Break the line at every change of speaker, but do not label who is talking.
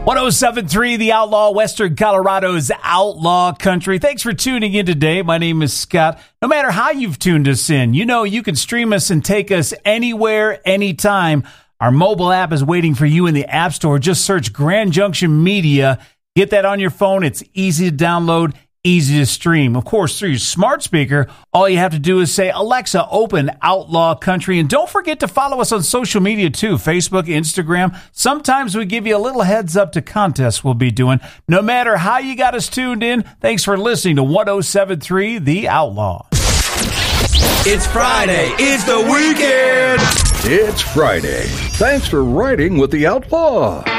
107.3 The Outlaw, Western Colorado's Outlaw Country. Thanks for tuning in today. My name is Scott. No matter how you've tuned us in, you know you can stream us and take us anywhere, anytime. Our mobile app is waiting for you in the App Store. Just search Grand Junction Media. Get that on your phone. It's easy to download, easy to stream. Of course, through your smart speaker, all you have to do is say, Alexa, open Outlaw Country. And don't forget to follow us on social media, too, Facebook, Instagram. Sometimes we give you a little heads up to contests we'll be doing. No matter how you got us tuned in, thanks for listening to 107.3 The Outlaw.
It's Friday. It's the weekend.
It's Friday. Thanks for riding with The Outlaw.